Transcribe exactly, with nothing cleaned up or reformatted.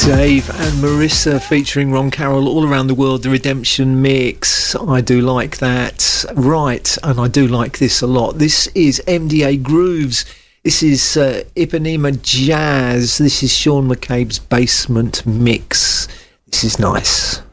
Dave and Marissa featuring Ron Carroll, All Around the World, the Redemption mix. I do like that. Right, and I do like this a lot. This is M D A Grooves. This is uh, Ipanema Jazz. This is Sean McCabe's Basement mix. This is nice.